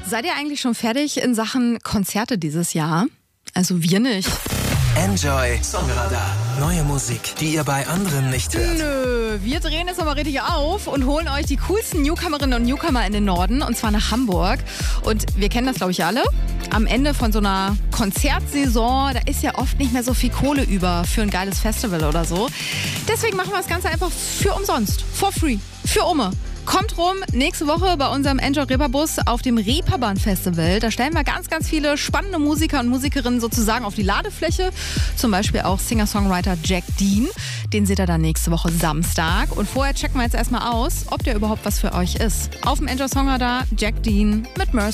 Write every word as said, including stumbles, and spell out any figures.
Seid ihr eigentlich schon fertig in Sachen Konzerte dieses Jahr? Also wir nicht. Enjoy Songradar. Neue Musik, die ihr bei anderen nicht hört. Nö, wir drehen es nochmal richtig auf und holen euch die coolsten Newcomerinnen und Newcomer in den Norden, und zwar nach Hamburg. Und wir kennen das, glaube ich, alle. Am Ende von so einer Konzertsaison, da ist ja oft nicht mehr so viel Kohle über für ein geiles Festival oder so. Deswegen machen wir das Ganze einfach für umsonst, for free, für Umme. Kommt rum nächste Woche bei unserem Enjoy Reeperbus auf dem Reeperbahn Festival. Da stellen wir ganz, ganz viele spannende Musiker und Musikerinnen sozusagen auf die Ladefläche. Zum Beispiel auch Singer-Songwriter Jack Dean. Den seht ihr dann nächste Woche Samstag. Und vorher checken wir jetzt erstmal aus, ob der überhaupt was für euch ist. Auf dem Enjoy Songradar Jack Dean mit Mercy.